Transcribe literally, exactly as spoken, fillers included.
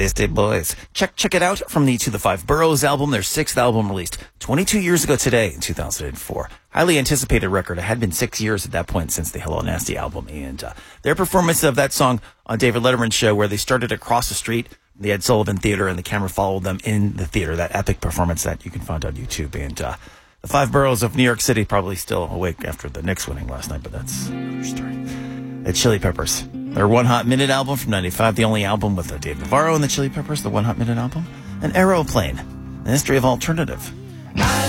Beastie Boys. Check check it out from the To the Five Boroughs album, their sixth album released twenty-two years ago today in two thousand four. Highly anticipated record. It had been six years at that point since the Hello Nasty album. And uh, their performance of that song on David Letterman's show, where they started across the street, the Ed Sullivan Theater, and the camera followed them in the theater. That epic performance that you can find on YouTube. And uh, the five boroughs of New York City probably still awake after the Knicks winning last night, but that's another story. The Chili Peppers. Their One Hot Minute album from ninety-five, the only album with uh, Dave Navarro and the Chili Peppers, the One Hot Minute album. An Aeroplane, the history of alternative.